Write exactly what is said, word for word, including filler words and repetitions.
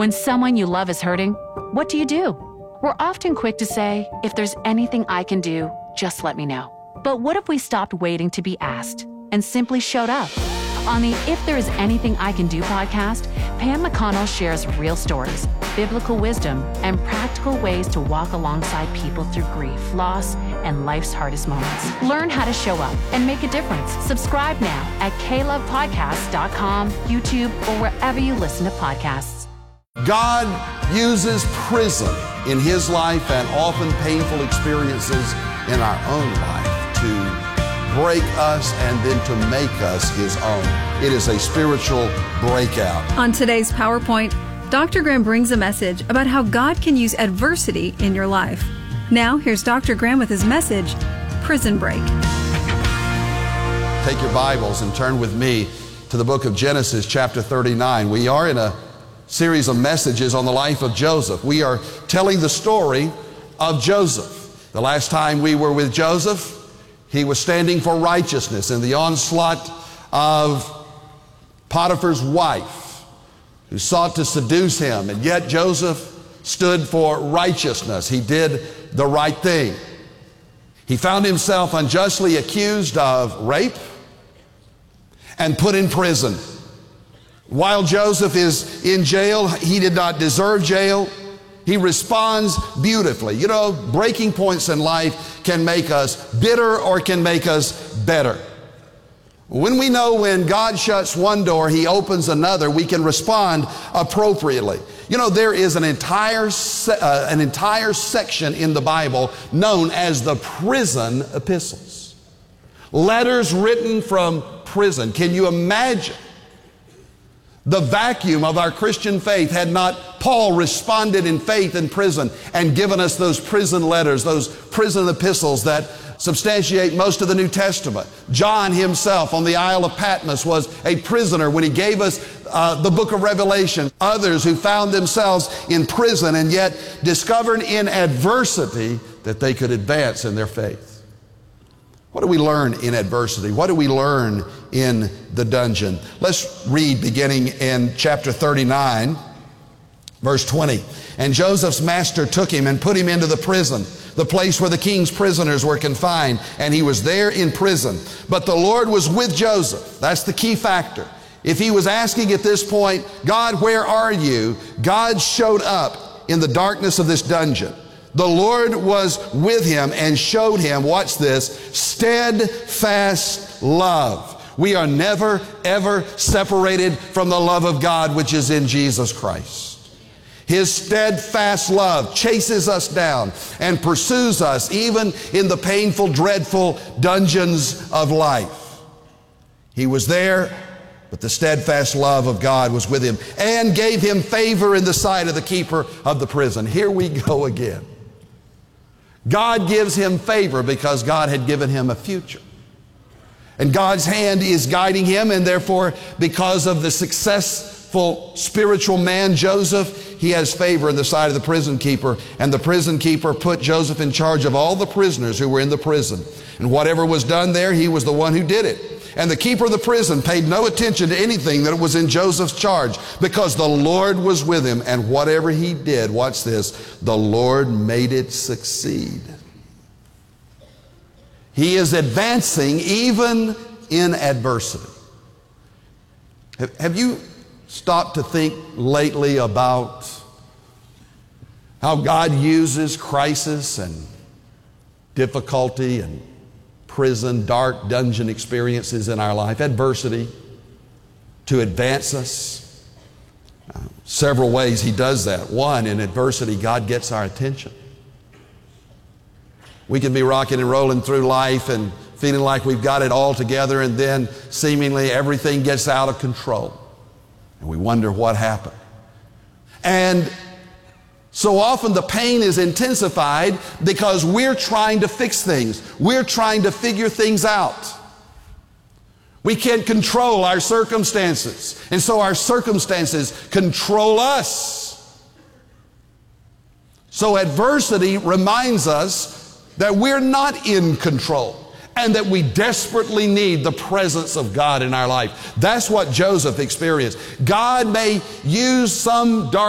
When someone you love is hurting, what do you do? We're often quick to say, if there's anything I can do, just let me know. But what if we stopped waiting to be asked and simply showed up? On the If There Is Anything I Can Do podcast, Pam McConnell shares real stories, biblical wisdom, and practical ways to walk alongside people through grief, loss, and life's hardest moments. Learn how to show up and make a difference. Subscribe now at k love podcast dot com, YouTube, or wherever you listen to podcasts. God uses prison in His life and often painful experiences in our own life to break us and then to make us His own. It is a spiritual breakout. On today's PowerPoint, Doctor Graham brings a message about how God can use adversity in your life. Now, here's Doctor Graham with his message, Prison Break. Take your Bibles and turn with me to the book of Genesis, chapter thirty-nine. We are in a series of messages on the life of Joseph. We are telling the story of Joseph. The last time we were with Joseph, he was standing for righteousness in the onslaught of Potiphar's wife, who sought to seduce him. And yet Joseph stood for righteousness. He did the right thing. He found himself unjustly accused of rape and put in prison. While Joseph is in jail, he did not deserve jail. He responds beautifully. You know, breaking points in life can make us bitter or can make us better. When we know when God shuts one door, He opens another, we can respond appropriately. You know, there is an entire, se- uh, an entire section in the Bible known as the prison epistles. Letters written from prison. Can you imagine the vacuum of our Christian faith had not Paul responded in faith in prison and given us those prison letters, those prison epistles that substantiate most of the New Testament. John himself on the Isle of Patmos was a prisoner when he gave us uh, the book of Revelation. Others who found themselves in prison and yet discovered in adversity that they could advance in their faith. What do we learn in adversity? What do we learn in the dungeon? Let's read beginning in chapter thirty-nine, verse twenty. And Joseph's master took him and put him into the prison, the place where the king's prisoners were confined, and he was there in prison. But the Lord was with Joseph. That's the key factor. If he was asking at this point, God, where are you? God showed up in the darkness of this dungeon. The Lord was with him and showed him, watch this, steadfast love. We are never, ever separated from the love of God, which is in Jesus Christ. His steadfast love chases us down and pursues us even in the painful, dreadful dungeons of life. He was there, but the steadfast love of God was with him and gave him favor in the sight of the keeper of the prison. Here we go again. God gives him favor because God had given him a future. And God's hand is guiding him, and therefore, because of the successful spiritual man Joseph, he has favor in the sight of the prison keeper. And the prison keeper put Joseph in charge of all the prisoners who were in the prison. And whatever was done there, he was the one who did it. And the keeper of the prison paid no attention to anything that was in Joseph's charge because the Lord was with him. And whatever he did, watch this, the Lord made it succeed. He is advancing even in adversity. Have, have you stopped to think lately about how God uses crisis and difficulty and prison, dark dungeon experiences in our life, adversity, to advance us? Uh, several ways He does that. One, in adversity, God gets our attention. We can be rocking and rolling through life and feeling like we've got it all together, and then seemingly everything gets out of control. And we wonder what happened. And so often the pain is intensified because we're trying to fix things. We're trying to figure things out. We can't control our circumstances. And so our circumstances control us. So adversity reminds us that we're not in control and that we desperately need the presence of God in our life. That's what Joseph experienced. God may use some dark